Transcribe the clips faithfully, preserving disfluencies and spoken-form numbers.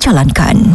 dijalankan.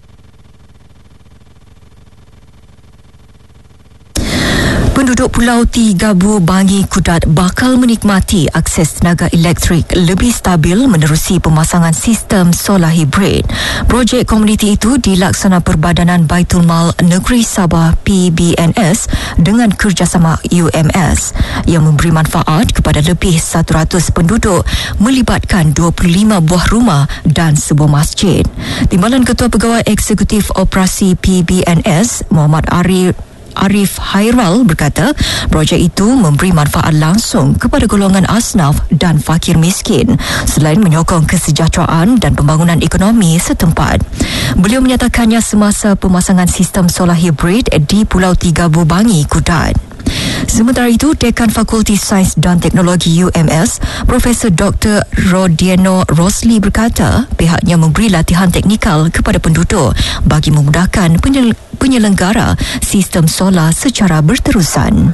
Penduduk Pulau Tigabu Bangi Kudat bakal menikmati akses tenaga elektrik lebih stabil menerusi pemasangan sistem solar hibrid. Projek komuniti itu dilaksana Perbadanan Baitul Mal Negeri Sabah P B N S dengan kerjasama U M S yang memberi manfaat kepada lebih seratus penduduk melibatkan dua puluh lima buah rumah dan sebuah masjid. Timbalan Ketua Pegawai Eksekutif Operasi P B N S Muhammad Arif Arif Hairal berkata, projek itu memberi manfaat langsung kepada golongan asnaf dan fakir miskin selain menyokong kesejahteraan dan pembangunan ekonomi setempat. Beliau menyatakannya semasa pemasangan sistem solar hibrid di Pulau Tigabu Bangi Kudat. Sementara itu, Dekan Fakulti Sains dan Teknologi U M S, Profesor Doktor Rodiano Rosli berkata, pihaknya memberi latihan teknikal kepada penduduk bagi memudahkan penyel- penyelenggara sistem solar secara berterusan.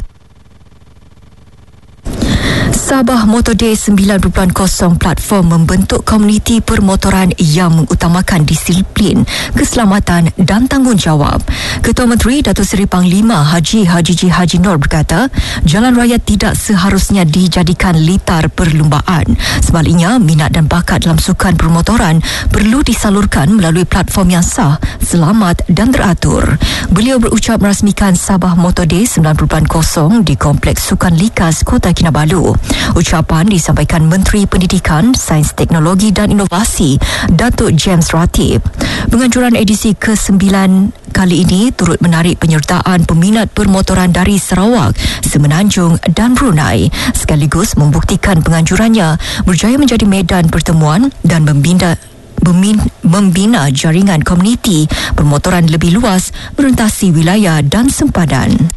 Sabah Motor Day sembilan kosong platform membentuk komuniti permotoran yang mengutamakan disiplin, keselamatan dan tanggungjawab. Ketua Menteri Datuk Seri Panglima Haji Haji G. Haji Nur berkata, jalan raya tidak seharusnya dijadikan litar perlumbaan. Sebaliknya, minat dan bakat dalam sukan permotoran perlu disalurkan melalui platform yang sah, selamat dan teratur. Beliau berucap merasmikan Sabah Motor Day sembilan kosong di Kompleks Sukan Likas, Kota Kinabalu. Ucapan disampaikan Menteri Pendidikan, Sains Teknologi dan Inovasi Datuk James Ratib. Penganjuran edisi ke sembilan kali ini turut menarik penyertaan peminat permotoran dari Sarawak, Semenanjung dan Brunei, sekaligus membuktikan penganjurannya berjaya menjadi medan pertemuan dan membina membina jaringan komuniti permotoran lebih luas merentasi wilayah dan sempadan.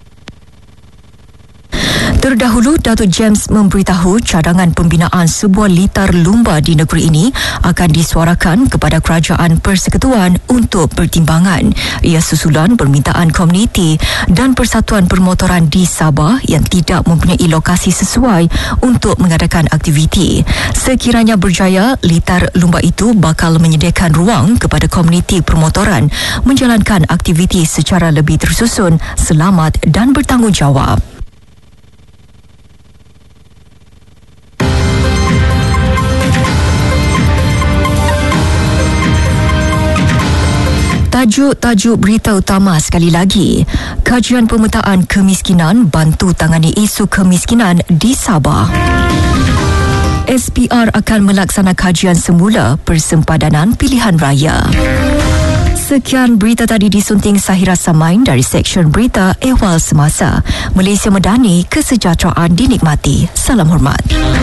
Terdahulu, Datuk James memberitahu cadangan pembinaan sebuah litar lumba di negeri ini akan disuarakan kepada Kerajaan Persekutuan untuk pertimbangan. Ia susulan permintaan komuniti dan Persatuan Permotoran di Sabah yang tidak mempunyai lokasi sesuai untuk mengadakan aktiviti. Sekiranya berjaya, litar lumba itu bakal menyediakan ruang kepada komuniti permotoran menjalankan aktiviti secara lebih tersusun, selamat dan bertanggungjawab. Tajuk-tajuk berita utama sekali lagi. Kajian pemetaan kemiskinan bantu tangani isu kemiskinan di Sabah. S P R akan melaksana kajian semula persempadanan pilihan raya. Sekian berita tadi disunting Sahira Samain dari Seksyen Berita Ehwal Semasa. Malaysia Madani, kesejahteraan dinikmati. Salam hormat.